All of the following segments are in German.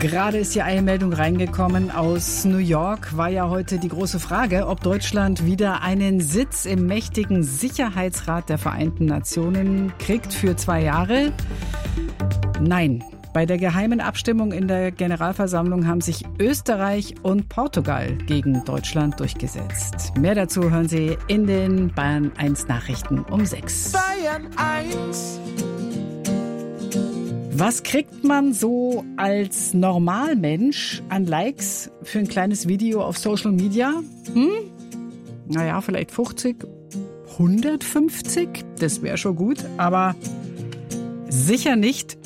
Gerade ist hier eine Meldung reingekommen aus New York. War ja heute die große Frage, ob Deutschland wieder einen Sitz im mächtigen Sicherheitsrat der Vereinten Nationen kriegt für 2 Jahre. Nein. Bei der geheimen Abstimmung in der Generalversammlung haben sich Österreich und Portugal gegen Deutschland durchgesetzt. Mehr dazu hören Sie in den Bayern 1 Nachrichten um 6. Bayern 1. Was kriegt man so als Normalmensch an Likes für ein kleines Video auf Social Media? Naja, vielleicht 50, 150, das wäre schon gut, aber sicher nicht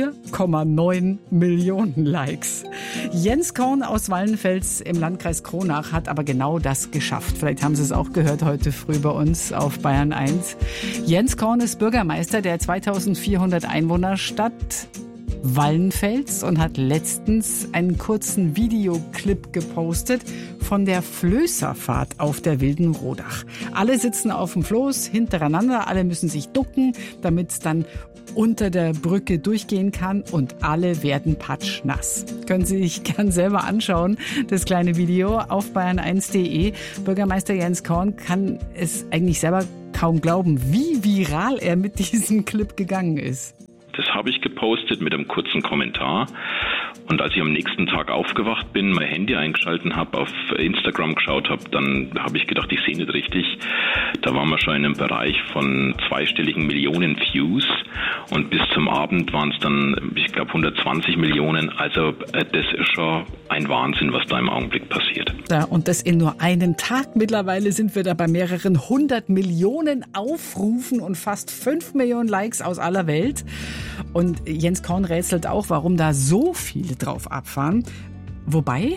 4,9 Millionen Likes. Jens Korn aus Wallenfels im Landkreis Kronach hat aber genau das geschafft. Vielleicht haben Sie es auch gehört heute früh bei uns auf Bayern 1. Jens Korn ist Bürgermeister der 2400 Einwohnerstadt Wallenfels und hat letztens einen kurzen Videoclip gepostet von der Flößerfahrt auf der Wilden Rodach. Alle sitzen auf dem Floß hintereinander, alle müssen sich ducken, damit es dann unter der Brücke durchgehen kann und alle werden patschnass. Können Sie sich gern selber anschauen, das kleine Video auf bayern1.de. Bürgermeister Jens Korn kann es eigentlich selber kaum glauben, wie viral er mit diesem Clip gegangen ist. Das habe ich gepostet mit einem kurzen Kommentar. Und als ich am nächsten Tag aufgewacht bin, mein Handy eingeschalten habe, auf Instagram geschaut habe, dann habe ich gedacht, ich sehe nicht richtig. Da waren wir schon in einem Bereich von zweistelligen Millionen Views. Und bis zum Abend waren es dann, ich glaube, 120 Millionen. Also das ist schon ein Wahnsinn, was da im Augenblick passiert. Ja, und das in nur einem Tag. Mittlerweile sind wir da bei mehreren 100 Millionen Aufrufen und fast 5 Millionen Likes aus aller Welt. Und Jens Korn rätselt auch, warum da so viele drauf abfahren. Wobei...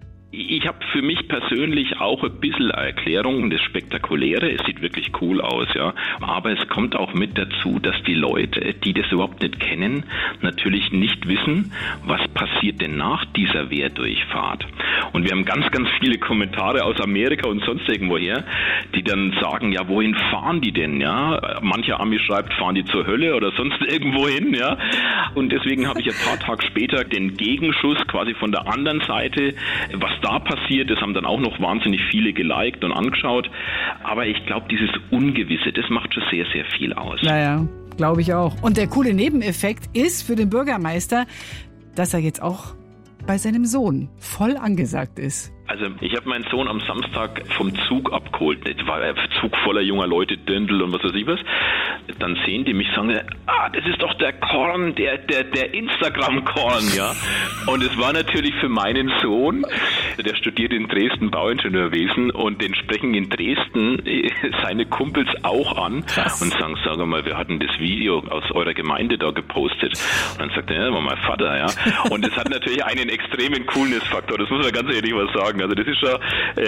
Ich habe für mich persönlich auch ein bisschen eine Erklärung, das Spektakuläre, es sieht wirklich cool aus, ja. Aber es kommt auch mit dazu, dass die Leute, die das überhaupt nicht kennen, natürlich nicht wissen, was passiert denn nach dieser Wehrdurchfahrt. Und wir haben ganz, ganz viele Kommentare aus Amerika und sonst irgendwoher, die dann sagen, ja, wohin fahren die denn, ja? Mancher Ami schreibt, fahren die zur Hölle oder sonst irgendwo hin, ja? Und deswegen habe ich ein paar Tage später den Gegenschuss quasi von der anderen Seite, was da passiert, das haben dann auch noch wahnsinnig viele geliked und angeschaut. Aber ich glaube, dieses Ungewisse, das macht schon sehr, sehr viel aus. Naja, glaube ich auch. Und der coole Nebeneffekt ist für den Bürgermeister, dass er jetzt auch bei seinem Sohn voll angesagt ist. Also ich habe meinen Sohn am Samstag vom Zug abgeholt. Es war ein Zug voller junger Leute, Dirndl und was weiß ich was. Dann sehen die mich, sagen, das ist doch der Korn, der Instagram-Korn, ja. Und es war natürlich für meinen Sohn, der studiert in Dresden Bauingenieurwesen und den sprechen in Dresden seine Kumpels auch an. Krass. Und sagen, sag mal, wir hatten das Video aus eurer Gemeinde da gepostet. Und dann sagt er, ja, das war mein Vater, ja. Und es hat natürlich einen extremen Coolness-Faktor, das muss man ganz ehrlich mal sagen. Also das ist schon,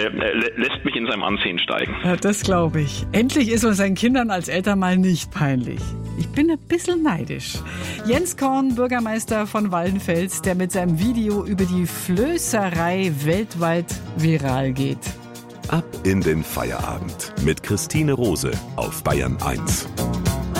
lässt mich in seinem Ansehen steigen. Ja, das glaube ich. Endlich ist uns seinen Kindern als Eltern mal nicht peinlich. Ich bin ein bisschen neidisch. Jens Korn, Bürgermeister von Wallenfels, der mit seinem Video über die Flößerei weltweit viral geht. Ab in den Feierabend mit Christine Rose auf Bayern 1.